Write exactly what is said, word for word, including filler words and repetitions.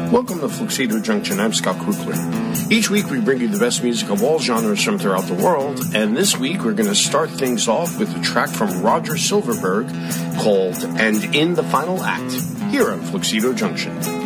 Welcome to Fluxido Junction. I'm Scott Krukler. Each week we bring you the best music of all genres from throughout the world, and this week we're going to start things off with a track from Roger Silverberg called And in the Final Act, here on Fluxido Junction.